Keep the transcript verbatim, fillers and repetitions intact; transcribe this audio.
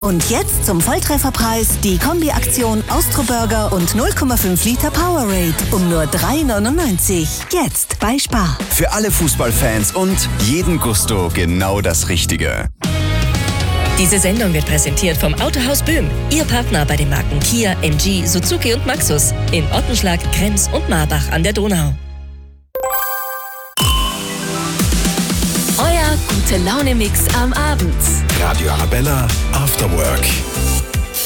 Und jetzt zum Volltrefferpreis die Kombi-Aktion Austro-Burger und null Komma fünf Liter Powerade um nur drei neunundneunzig. Jetzt bei Spar. Für alle Fußballfans und jeden Gusto genau das Richtige. Diese Sendung wird präsentiert vom Autohaus Böhm, Ihr Partner bei den Marken Kia, M G, Suzuki und Maxus in Ottenschlag, Krems und Marbach an der Donau. Euer Gute-Laune-Mix am Abend. Radio Arabella After Work.